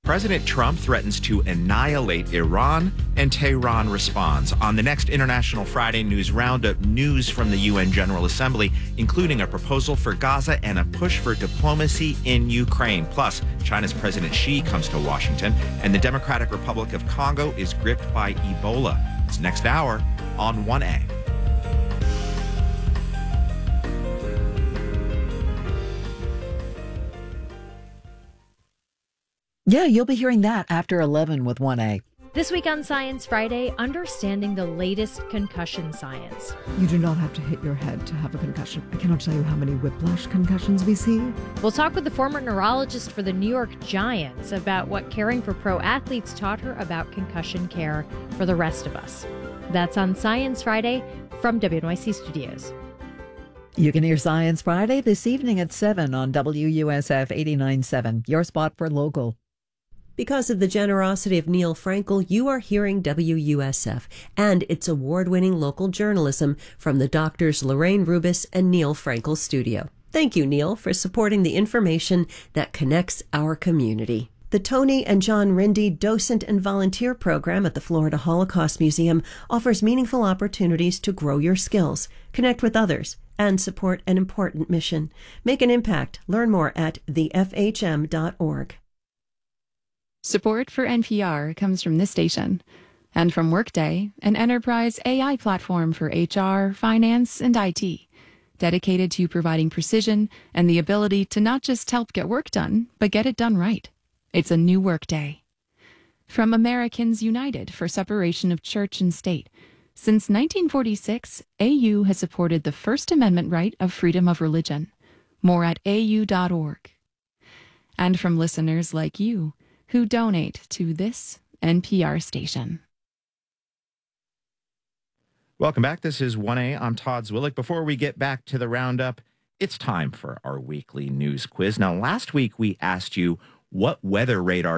President Trump threatens to annihilate Iran, and Tehran responds. On the next International Friday News Roundup, news from the UN General Assembly, including a proposal for Gaza and a push for diplomacy in Ukraine. Plus, China's President Xi comes to Washington, and the Democratic Republic of Congo is gripped by Ebola. It's next hour on 1A. Yeah, you'll be hearing that after 11 with 1A. This week on Science Friday, understanding the latest concussion science. You do not have to hit your head to have a concussion. I cannot tell you how many whiplash concussions we see. We'll talk with the former neurologist for the New York Giants about what caring for pro athletes taught her about concussion care for the rest of us. That's on Science Friday from WNYC Studios. You can hear Science Friday this evening at 7 on WUSF 89.7, your spot for local. Because of the generosity of Neil Frankel, you are hearing WUSF and its award-winning local journalism from the doctors Lorraine Rubis and Neil Frankel studio. Thank you, Neil, for supporting the information that connects our community. The Tony and John Rindy Docent and Volunteer Program at the Florida Holocaust Museum offers meaningful opportunities to grow your skills, connect with others, and support an important mission. Make an impact. Learn more at thefhm.org. Support for NPR comes from this station and from Workday, an enterprise AI platform for HR, finance, and IT, dedicated to providing precision and the ability to not just help get work done, but get it done right. It's a new Workday. From Americans United for Separation of Church and State. Since 1946, AU has supported the First Amendment right of freedom of religion. More at au.org. And from listeners like you, who donate to this NPR station. Welcome back. This is 1A. I'm Todd Zwillick. Before we get back to the roundup, it's time for our weekly news quiz. Now, last week we asked you what weather radar